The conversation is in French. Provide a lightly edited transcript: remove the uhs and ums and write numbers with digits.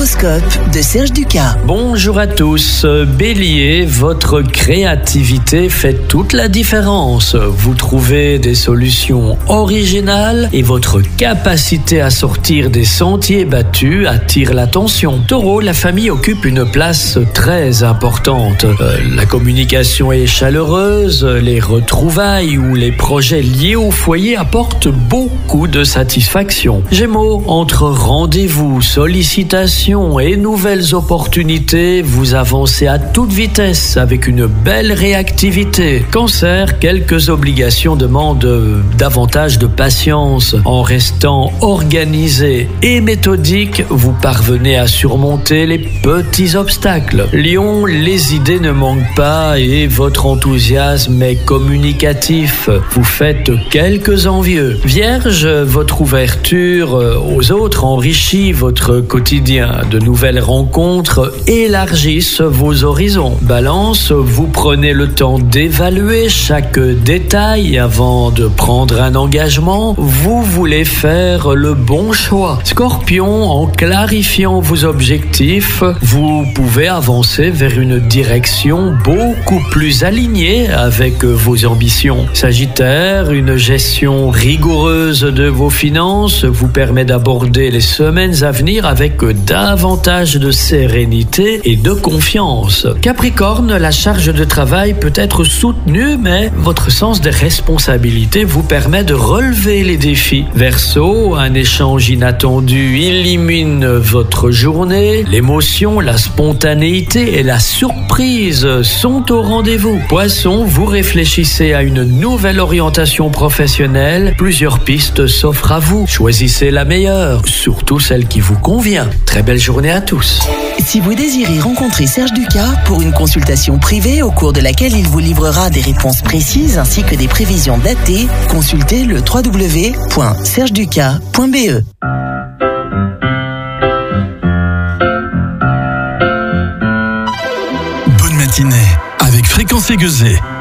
L'horoscope de Serge Ducas. Bonjour à tous. Bélier, votre créativité fait toute la différence. Vous trouvez des solutions originales et votre capacité à sortir des sentiers battus attire l'attention. Taureau, la famille occupe une place très importante. La communication est chaleureuse, les retrouvailles ou les projets liés au foyer apportent beaucoup de satisfaction. Gémeaux, entre rendez-vous, sollicitations et nouvelles opportunités, vous avancez à toute vitesse avec une belle réactivité. Cancer, quelques obligations demandent davantage de patience. En restant organisé et méthodique, vous parvenez à surmonter les petits obstacles. Lion, les idées ne manquent pas et votre enthousiasme est communicatif. Vous faites quelques envieux. Vierge, votre ouverture aux autres enrichit votre quotidien. De nouvelles rencontres élargissent vos horizons. Balance, vous prenez le temps d'évaluer chaque détail avant de prendre un engagement. Vous voulez faire le bon choix. Scorpion, en clarifiant vos objectifs, vous pouvez avancer vers une direction beaucoup plus alignée avec vos ambitions. Sagittaire, une gestion rigoureuse de vos finances vous permet d'aborder les semaines à venir avec davantage de sérénité et de confiance. Capricorne, la charge de travail peut être soutenue, mais votre sens des responsabilités vous permet de relever les défis. Verseau, un échange inattendu illumine votre journée. L'émotion, la spontanéité et la surprise sont au rendez-vous. Poisson, vous réfléchissez à une nouvelle orientation professionnelle. Plusieurs pistes s'offrent à vous. Choisissez la meilleure, surtout celle qui vous convient. Très belle journée à tous. Si vous désirez rencontrer Serge Ducas pour une consultation privée au cours de laquelle il vous livrera des réponses précises ainsi que des prévisions datées, consultez le www.sergeducas.be. Bonne matinée avec Fréquence Aiguisée.